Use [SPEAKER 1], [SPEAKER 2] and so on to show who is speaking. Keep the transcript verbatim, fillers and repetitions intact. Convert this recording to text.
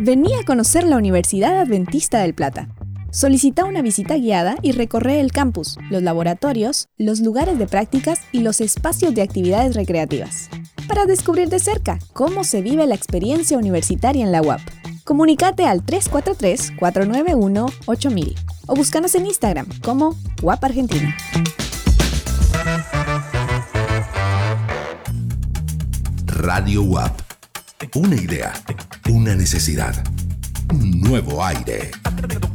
[SPEAKER 1] Vení a conocer la Universidad Adventista del Plata. Solicita una visita guiada y recorre el campus, los laboratorios, los lugares de prácticas y los espacios de actividades recreativas, para descubrir de cerca cómo se vive la experiencia universitaria en la U A P. Comunícate al tres cuatro tres, cuatro nueve uno, ocho mil o búscanos en Instagram como U A P Argentina.
[SPEAKER 2] Radio U A P. Una idea, una necesidad, un nuevo aire.